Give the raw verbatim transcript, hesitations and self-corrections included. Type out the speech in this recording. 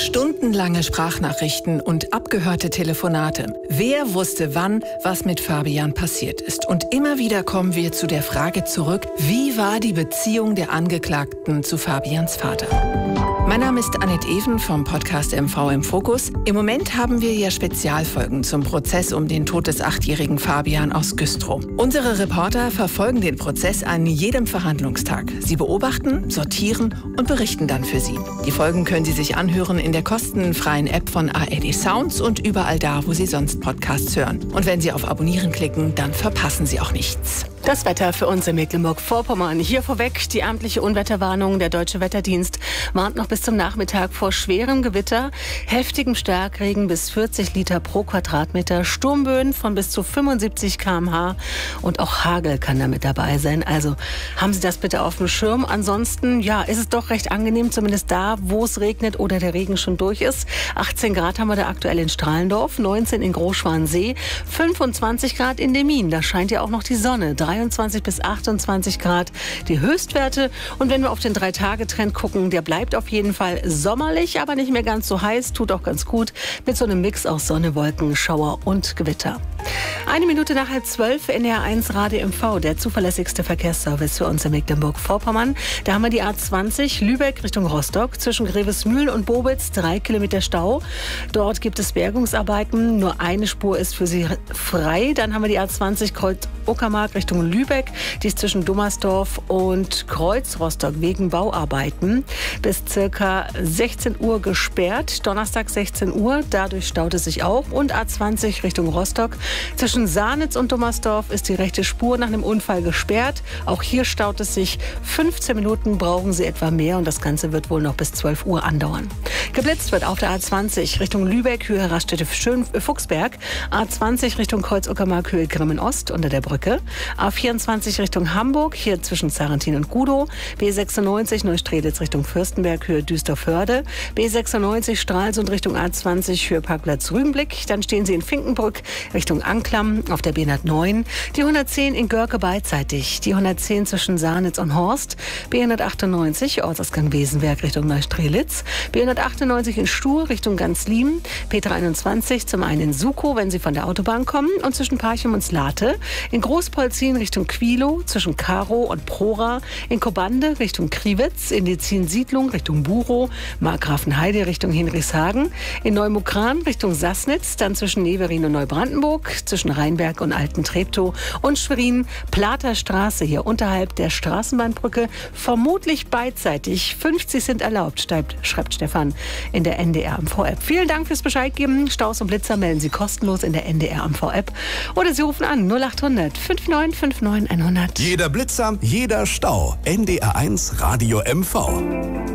Stundenlange Sprachnachrichten und abgehörte Telefonate. Wer wusste wann, was mit Fabian passiert ist? Und immer wieder kommen wir zu der Frage zurück, wie war die Beziehung der Angeklagten zu Fabians Vater? Mein Name ist Annette Even vom Podcast M V im Fokus. Im Moment haben wir ja Spezialfolgen zum Prozess um den Tod des achtjährigen Fabian aus Güstrow. Unsere Reporter verfolgen den Prozess an jedem Verhandlungstag. Sie beobachten, sortieren und berichten dann für Sie. Die Folgen können Sie sich anhören in der kostenfreien App von A R D Sounds und überall da, wo Sie sonst Podcasts hören. Und wenn Sie auf Abonnieren klicken, dann verpassen Sie auch nichts. Das Wetter für uns in Mecklenburg-Vorpommern. Hier vorweg die amtliche Unwetterwarnung. Der Deutsche Wetterdienst warnt noch bis zum Nachmittag vor schwerem Gewitter, heftigem Starkregen bis vierzig Liter pro Quadratmeter, Sturmböen von bis zu fünfundsiebzig Kilometer pro Stunde und auch Hagel kann da mit dabei sein. Also haben Sie das bitte auf dem Schirm. Ansonsten, ja, ist es doch recht angenehm, zumindest da, wo es regnet oder der Regen schon durch ist. achtzehn Grad haben wir da aktuell in Strahlendorf, neunzehn in Großschwansee, fünfundzwanzig Grad in Demmin. Da scheint ja auch noch die Sonne. dreiundzwanzig bis achtundzwanzig Grad die Höchstwerte. Und wenn wir auf den drei-Tage-Trend gucken, der bleibt auf jeden Fall sommerlich, aber nicht mehr ganz so heiß, tut auch ganz gut mit so einem Mix aus Sonne, Wolken, Schauer und Gewitter. Eine Minute nach halb zwölf, N D R eins Radio M V, der zuverlässigste Verkehrsservice für uns in Mecklenburg-Vorpommern. Da haben wir die A zwanzig, Lübeck Richtung Rostock, zwischen Grevesmühl und Bobitz, drei Kilometer Stau. Dort gibt es Bergungsarbeiten, nur eine Spur ist für Sie frei. Dann haben wir die A zwanzig, Kreuz Uckermark Richtung Lübeck, die ist zwischen Dummersdorf und Kreuz Rostock wegen Bauarbeiten bis circa sechzehn Uhr gesperrt. Donnerstag sechzehn Uhr, dadurch staut es sich auch. Und A zwanzig Richtung Rostock. Zwischen Sarnitz und Dummersdorf ist die rechte Spur nach einem Unfall gesperrt. Auch hier staut es sich. fünfzehn Minuten brauchen Sie etwa mehr und das Ganze wird wohl noch bis zwölf Uhr andauern. Geblitzt wird auf der A zwanzig Richtung Lübeck, Höhe Raststätte Fuchsberg. A zwanzig Richtung Kreuz Uckermark, Höhe Grimmen Ost unter der Brücke. A vierundzwanzig Richtung Hamburg, hier zwischen Zarentin und Gudow. B sechsundneunzig Neustrelitz Richtung Fürstenberg, Höhe Düsterförde. B sechsundneunzig Stralsund Richtung A zwanzig, Höhe Parkplatz Rügenblick. Dann stehen Sie in Finkenbrück Richtung Anklam auf der B hundertneun. Die hundertzehn in Görke beidseitig. Die hundertzehn zwischen Sarnitz und Horst. B hundertachtundneunzig Ortsausgang Wesenberg Richtung Neustrelitz. B hundertachtundneunzig in Stuhl Richtung Ganzliemen. P dreiundzwanzig zum einen in Sukow, wenn Sie von der Autobahn kommen. Und zwischen Parchim und Slate. In Großpolzin Richtung Quilo, zwischen Karo und Prora. In Kobande Richtung Kriwitz. In Lezin-Siedlung Richtung Burow. Markgrafenheide Richtung Hinrichshagen. In Neumukran Richtung Sassnitz. Dann zwischen Neverin und Neubrandenburg. Zwischen Rheinberg und Alten-Treptow. Und Schwerin, Plater Straße hier unterhalb der Straßenbahnbrücke. Vermutlich beidseitig. fünfzig sind erlaubt, schreibt, schreibt Stefan in der N D R M V-App. Vielen Dank fürs Bescheid geben. Staus und Blitzer melden Sie kostenlos in der N D R M V-App. Oder Sie rufen an null achthundert fünfundneunzig neunundfünfzig hundert. Jeder Blitzer, jeder Stau. N D R eins Radio M V.